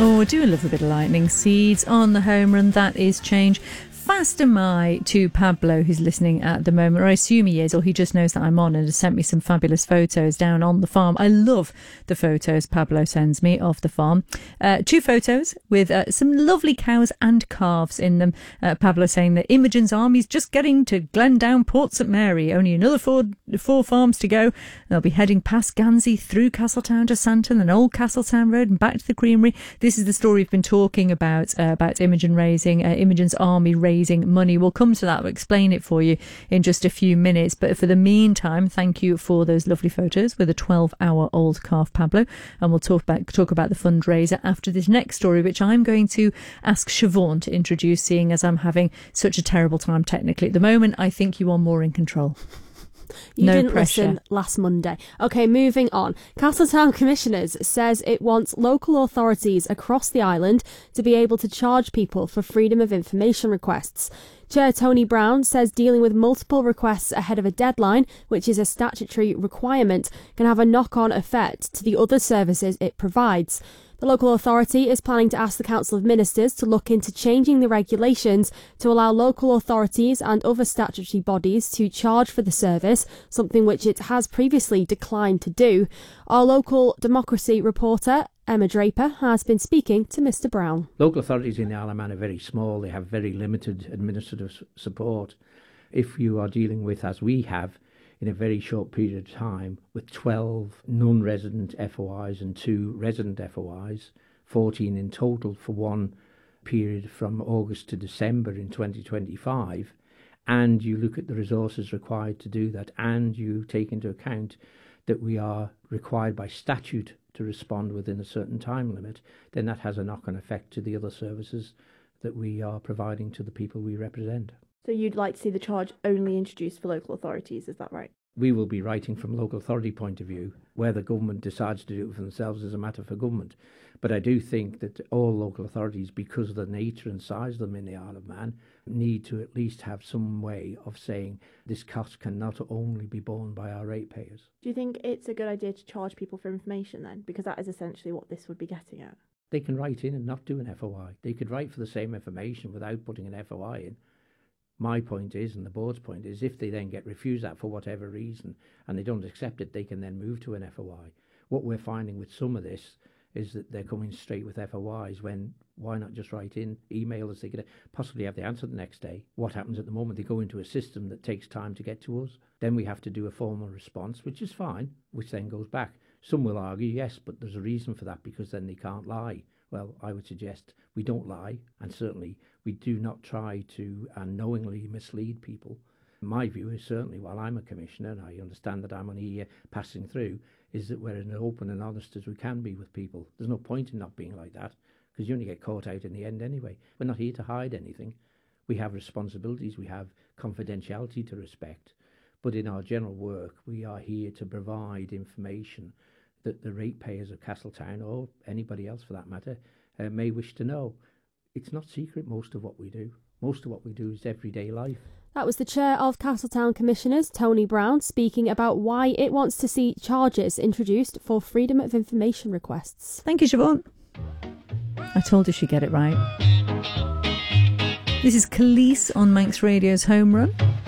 Oh, I do love a bit of lightning seeds on the home run. That is change. Fast am I to Pablo, who's listening at the moment, or I assume he is, or he just knows that I'm on and has sent me some fabulous photos down on the farm. I love the photos Pablo sends me of the farm. 2 photos with some lovely cows and calves in them. Pablo saying that Imogen's army's just getting to Glendown, Port St Mary. Only another four farms to go. They'll be heading past Gansey, through Castletown to Santon and Old Castletown Road and back to the Creamery. This is the story we've been talking about Imogen raising, Imogen's army raising money. We'll come to that. We'll explain it for you in just a few minutes. But for the meantime, thank you for those lovely photos with a 12-hour-old calf, Pablo. And we'll talk about the fundraiser after this next story, which I'm going to ask Siobhan to introduce, seeing as I'm having such a terrible time technically at the moment. I think you are more in control. You no didn't pressure. listen last Monday. OK, moving on. Castletown Commissioners says it wants local authorities across the island to be able to charge people for freedom of information requests. Chair Tony Brown says dealing with multiple requests ahead of a deadline, which is a statutory requirement, can have a knock-on effect to the other services it provides. The local authority is planning to ask the Council of Ministers to look into changing the regulations to allow local authorities and other statutory bodies to charge for the service, something which it has previously declined to do. Our local democracy reporter, Emma Draper, has been speaking to Mr Brown. Local authorities in the Isle of Man are very small. They have very limited administrative support. If you are dealing with, as we have, in a very short period of time, with 12 non-resident FOIs and 2 resident FOIs, 14 in total for one period from August to December in 2025, and you look at the resources required to do that, and you take into account that we are required by statute to respond within a certain time limit, then that has a knock-on effect to the other services that we are providing to the people we represent. So you'd like to see the charge only introduced for local authorities, is that right? We will be writing from a local authority point of view. Where the government decides to do it for themselves is a matter for government. But I do think that all local authorities, because of the nature and size of them in the Isle of Man, need to at least have some way of saying this cost can not only be borne by our ratepayers. Do you think it's a good idea to charge people for information then? Because that is essentially what this would be getting at. They can write in and not do an FOI. They could write for the same information without putting an FOI in. My point is, and the board's point is, if they then get refused that for whatever reason and they don't accept it, they can then move to an FOI. What we're finding with some of this is that they're coming straight with FOIs when, why not just write in, email us, they could possibly have the answer the next day. What happens at the moment, they go into a system that takes time to get to us. Then we have to do a formal response, which is fine, which then goes back. Some will argue, yes, but there's a reason for that because then they can't lie. Well, I would suggest we don't lie, and certainly we do not try to unknowingly mislead people. My view is certainly, while I'm a commissioner, and I understand that I'm only here passing through, is that we're as open and honest as we can be with people. There's no point in not being like that, because you only get caught out in the end anyway. We're not here to hide anything. We have responsibilities, we have confidentiality to respect, but in our general work, we are here to provide information that the ratepayers of Castletown, or anybody else for that matter, may wish to know. It's not secret, most of what we do. Most of what we do is everyday life. That was the chair of Castletown Commissioners, Tony Brown, speaking about why it wants to see charges introduced for freedom of information requests. Thank you, Siobhan. I told you she'd get it right. This is Khalees on Manx Radio's Home Run.